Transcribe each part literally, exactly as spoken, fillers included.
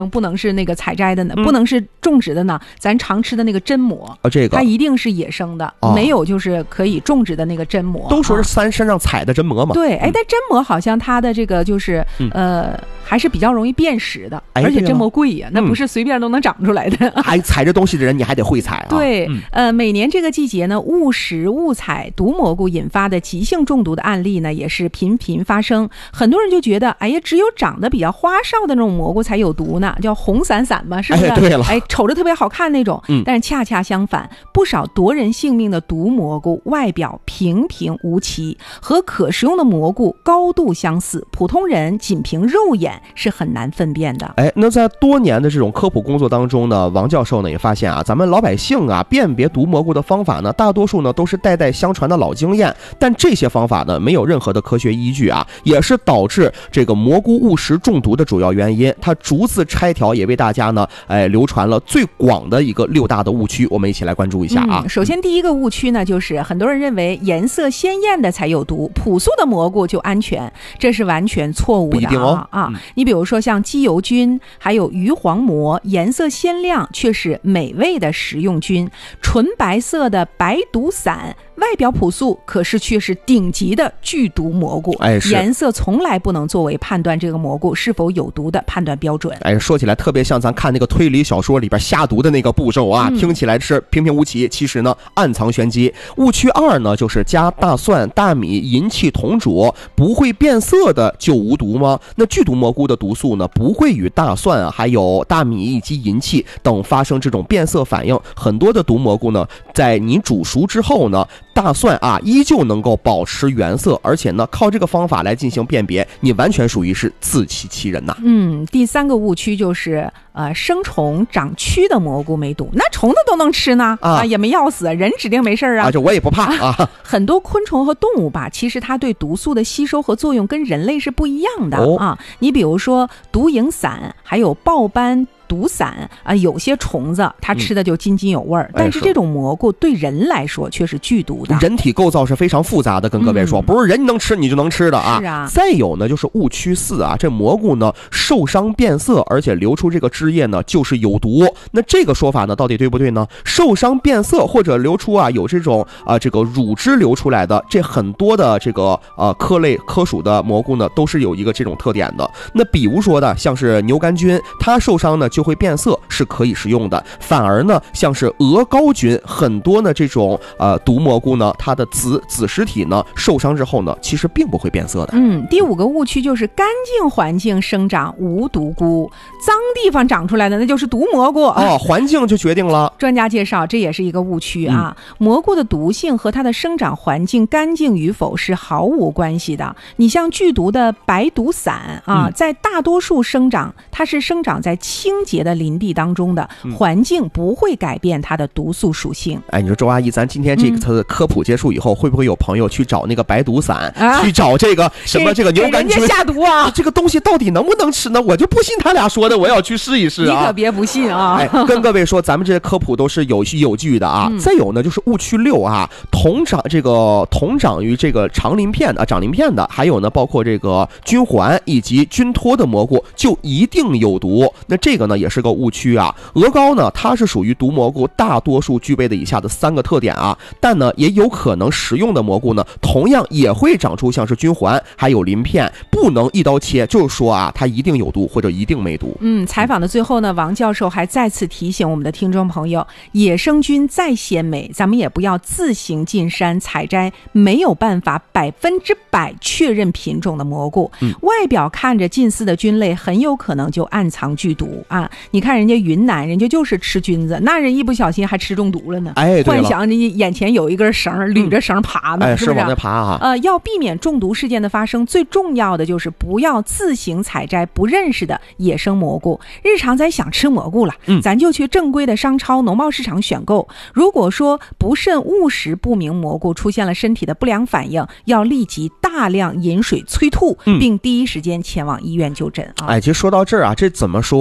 不能是那个采摘的呢、嗯、不能是种植的呢，咱常吃的那个真蘑、 啊、这个它一定是野生的、哦、没有就是可以种植的那个真蘑。 都说是山山上采的真蘑嘛。 对，哎，但真蘑好像它的这个就是、嗯、呃还是比较容易辨识的、哎、而且真蘑贵呀、嗯、那不是随便都能长出来的。 还采这东西的人你还得会采啊。 对、 嗯、 呃每年这个季节呢，误食误采毒蘑菇引发的急性中毒的案例呢也是频频发生。很多人就觉得哎呀，只有长得比较花哨的那种蘑菇才有毒呢，叫红伞伞嘛，是不是？ 哎，对了， 哎，瞅着特别好看那种。嗯，但是恰恰相反，不少夺人性命的毒蘑菇外表平平无奇，和可食用的蘑菇高度相似，普通人仅凭肉眼是很难分辨的。 哎，那在多年的这种科普工作当中呢，王教授呢也发现啊，咱们老百姓啊辨别毒蘑菇的方法呢，大多数呢都是代代相传的老经验，但这些方法呢没有任何的科学依据啊，也是导致这个蘑菇误食中毒的主要原因。它逐字拆条，也为大家呢，哎，流传了最广的一个六大的误区，我们一起来关注一下啊。 嗯、首先，第一个误区呢，就是很多人认为颜色鲜艳的才有毒，朴素的蘑菇就安全，这是完全错误的、啊、 不一定哦啊。嗯、你比如说像鸡油菌，还有鱼黄蘑，颜色鲜亮却是美味的食用菌；纯白色的白毒伞，外表朴素，可是却是顶级的剧毒蘑菇。 哎， 颜色从来不能作为判断这个蘑菇是否有毒的判断标准。 哎，说起来特别像咱看那个推理小说里边下毒的那个步骤啊，嗯、听起来是平平无奇，其实呢暗藏玄机。误区二呢，就是加大蒜、大米、银器同煮不会变色的就无毒吗？那剧毒蘑菇的毒素呢，不会与大蒜啊、还有大米以及银器等发生这种变色反应。很多的毒蘑菇呢，在你煮熟之后呢，大蒜啊依旧能够保持原色，而且呢靠这个方法来进行辨别，你完全属于是自欺欺人呐。 嗯，第三个误区就是呃生虫长蛆的蘑菇没毒，那虫子都能吃呢 啊, 啊也没要死，人指定没事啊。 啊，这我也不怕啊。 啊很多昆虫和动物吧，其实它对毒素的吸收和作用跟人类是不一样的、哦、啊。你比如说毒蝇伞，还有豹斑毒伞啊，有些虫子它吃的就津津有味儿、嗯，但是这种蘑菇对人来说却是剧毒的。 人体构造是非常复杂的，跟各位说，嗯、不是人能吃你就能吃的啊。 是啊。 再有呢，就是误区四啊，这蘑菇呢受伤变色，而且流出这个汁液呢就是有毒。那这个说法呢，到底对不对呢？受伤变色或者流出啊有这种啊、呃、这个乳汁流出来的，这很多的这个呃科类科属的蘑菇呢，都是有一个这种特点的。那比如说的，像是牛肝菌，它受伤呢就会变色，是可以食用的。反而呢，像是鹅膏菌，很多呢这种呃毒蘑菇呢，它的子子实体呢受伤之后呢，其实并不会变色的。 嗯，第五个误区就是干净环境生长无毒菇，脏地方长出来的那就是毒蘑菇。 哦，环境就决定了。 专家介绍，这也是一个误区啊。嗯、蘑菇的毒性和它的生长环境干净与否是毫无关系的。你像剧毒的白毒伞啊、嗯，在大多数生长，它是生长在清洁的林地当中的，环境不会改变它的毒素属性。 哎，你说周阿姨，咱今天这次科普结束以后，嗯、会不会有朋友去找那个白毒伞、啊，去找这个什么这个牛肝菌下毒啊？ 这个东西到底能不能吃呢？我就不信他俩说的，我要去试一试啊！ 你可别不信啊！ 哎，跟各位说，咱们这些科普都是有据有据的啊。嗯、再有呢，就是误区六啊，同长这个同长于这个长鳞片啊，长鳞片的，还有呢，包括这个菌环以及菌托的蘑菇，就一定有毒。那这个呢，也是个误区啊。鹅膏呢，它是属于毒蘑菇，大多数具备的以下的三个特点啊，但呢，也有可能食用的蘑菇呢，同样也会长出像是菌环，还有鳞片，不能一刀切，就是说啊，它一定有毒或者一定没毒。 嗯，采访的最后呢，王教授还再次提醒我们的听众朋友，野生菌再鲜美，咱们也不要自行进山采摘没有办法百分之百确认品种的蘑菇，嗯、外表看着近似的菌类，很有可能就暗藏剧毒啊！你看人家云南，人家就是吃菌子，那人一不小心还吃中毒了呢。 哎， 幻想你眼前有一根绳捋着绳爬呢， 嗯、 是不是？ 往那爬啊！ 呃，要避免中毒事件的发生，最重要的就是不要自行采摘不认识的野生蘑菇。日常咱想吃蘑菇了，嗯、咱就去正规的商超、农贸市场选购。如果说不慎误食不明蘑菇，出现了身体的不良反应，要立即大量饮水催吐，并第一时间前往医院就诊啊！ 哎，其实说到这儿啊，这怎么说啊？那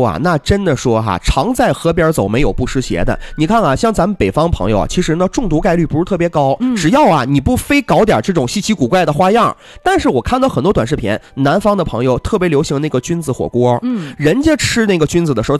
真的说哈，常在河边走，没有不湿鞋的。你看啊，像咱们北方朋友啊，其实呢中毒概率不是特别高， 嗯、 只要啊你不非搞点这种稀奇古怪的花样。但是我看到很多短视频，南方的朋友特别流行那个菌子火锅， 嗯， 人家吃那个菌子的时候